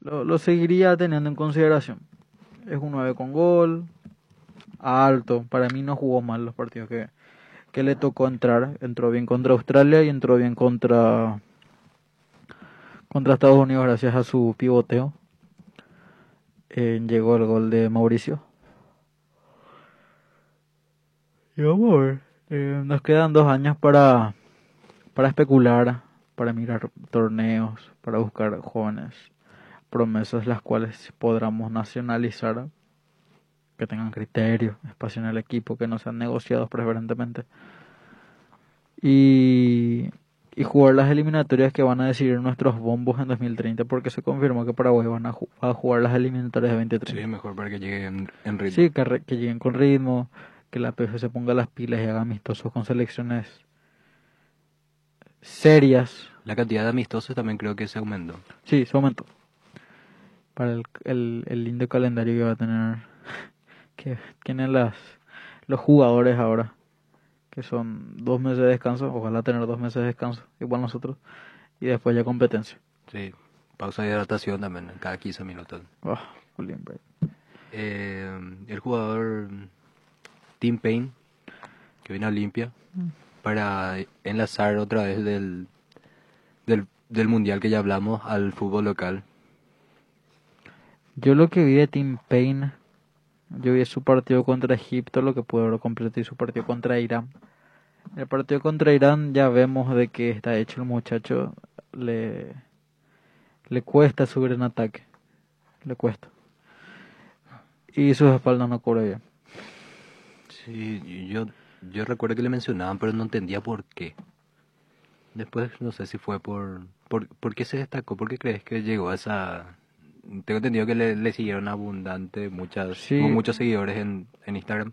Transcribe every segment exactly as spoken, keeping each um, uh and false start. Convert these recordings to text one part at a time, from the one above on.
lo, lo seguiría teniendo en consideración. Es un nueve con gol, alto. Para mí no jugó mal los partidos que, que le tocó entrar. Entró bien contra Australia y entró bien contra, contra Estados Unidos gracias a su pivoteo. Eh, llegó el gol de Mauricio. Y vamos a ver. Eh, nos quedan dos años para, para especular, para mirar torneos, para buscar jóvenes promesas las cuales podamos nacionalizar, que tengan criterio, espacio en el equipo, que no sean negociados preferentemente. Y, y jugar las eliminatorias que van a decidir nuestros bombos en dos mil treinta, porque se confirmó que Paraguay van a, ju- a jugar las eliminatorias de veinte treinta. Sí, mejor para que llegue en, en ritmo. Sí, que, re- que lleguen con ritmo, que la P F se ponga las pilas y haga amistosos con selecciones serias. La cantidad de amistosos también creo que se aumentó. Sí, se aumentó. Para el, el, el lindo calendario que va a tener, que tienen las, los jugadores ahora, que son dos meses de descanso, ojalá tener dos meses de descanso, igual nosotros, y después ya competencia. Sí, pausa de hidratación también, cada quince minutos. Oh, Julián Bray. Eh, el jugador Tim Payne, que vino a Olimpia, para enlazar otra vez del, del, del mundial que ya hablamos al fútbol local. Yo lo que vi de Tim Payne, yo vi su partido contra Egipto, lo que pude ver completo, y su partido contra Irán. El partido contra Irán ya vemos de que está hecho el muchacho, le, le cuesta subir en ataque, le cuesta. Y sus espaldas no cubre bien. Sí, yo, yo recuerdo que le mencionaban, pero no entendía por qué. Después no sé si fue por, por, por qué se destacó, por qué crees que llegó a esa... Tengo entendido que le, le siguieron abundante, muchas, Sí. hubo muchos seguidores en, en Instagram,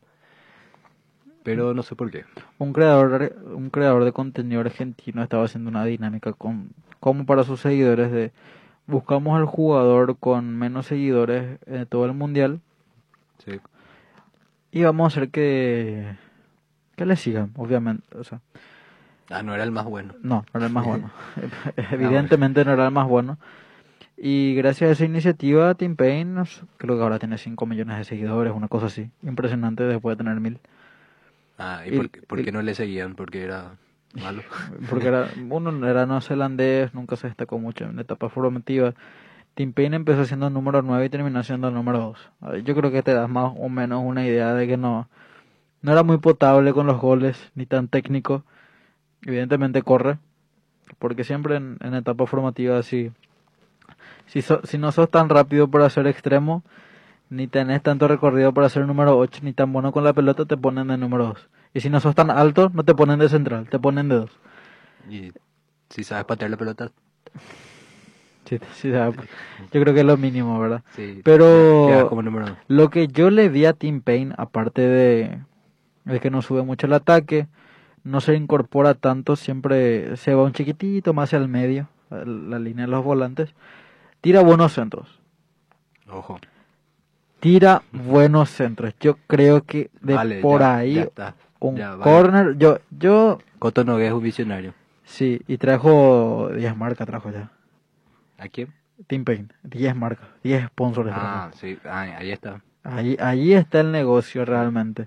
pero no sé por qué. Un creador, un creador de contenido argentino estaba haciendo una dinámica con, como para sus seguidores de buscamos al jugador con menos seguidores en todo el mundial Sí, y vamos a hacer que que le sigan, obviamente, o sea, ah, no era el más bueno. no, no era el más bueno. Evidentemente no era el más bueno. Y gracias a esa iniciativa, Tim Payne, no sé, creo que ahora tiene cinco millones de seguidores, una cosa así. Impresionante después de tener mil. Ah, ¿y Y- por, qué- por y- qué no le seguían? Porque era malo. Porque era, uno era neozelandés, nunca se destacó mucho en etapas formativas. Tim Payne empezó siendo el número nueve y terminó siendo el número dos. Yo creo que te das más o menos una idea de que no, no era muy potable con los goles, ni tan técnico. Evidentemente corre, porque siempre en, en etapas formativas, si, si, so- si no sos tan rápido para ser extremo, ni tenés tanto recorrido para ser número ocho, ni tan bueno con la pelota, te ponen de número dos. Y si no sos tan alto, no te ponen de central, te ponen de dos. Y si sabes patear la pelota, Sí, sí, sabe. Yo creo que es lo mínimo, ¿verdad? sí, Pero- quedas como número uno. Lo que yo le vi a Tim Payne, aparte de, de que no sube mucho el ataque, no se incorpora tanto, siempre se va un chiquitito más hacia el medio, a la línea de los volantes, tira buenos centros, Ojo. tira buenos centros. Yo creo que de Vale, por ya- ahí ya está. un Ya, vale. corner, yo, yo, Coto Nogués es un visionario. sí, y trajo diez marcas, trajo ya. ¿A quién? Tim Payne, diez marcas, diez sponsors. trajo. Ah, sí, ah, ahí está. Ahí, ahí está el negocio realmente.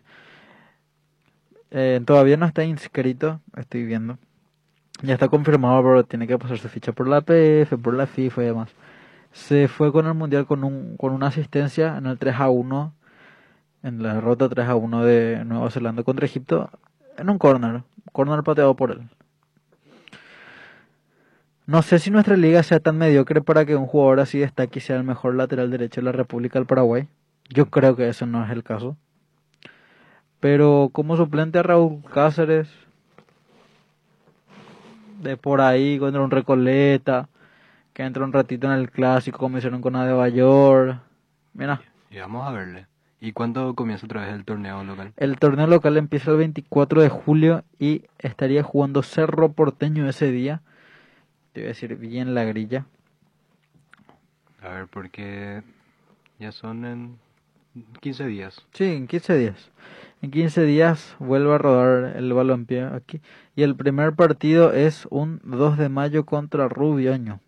Eh, todavía no está inscrito, estoy viendo. Ya está confirmado, pero tiene que pasar su ficha por la P F, por la FIFA y demás. Se fue con el Mundial con un con una asistencia en el tres a uno, en la derrota tres a uno de Nueva Zelanda contra Egipto, en un corner, corner pateado por él. No sé si nuestra liga sea tan mediocre para que un jugador así destaque y sea el mejor lateral derecho de la República del Paraguay. Yo creo que eso no es el caso. Pero como suplente a Raúl Cáceres, de por ahí contra un Recoleta, que entra un ratito en el clásico como hicieron con Adebayor. Mira, Y vamos a verle. ¿Y cuándo comienza otra vez el torneo local? el torneo local empieza el veinticuatro de julio y estaría jugando Cerro Porteño ese día. Te voy a decir bien la grilla. A ver, porque ya son en quince días. Sí, en quince días. En quince días vuelve a rodar el balompié aquí. Y el primer partido es un dos de mayo contra Rubioño.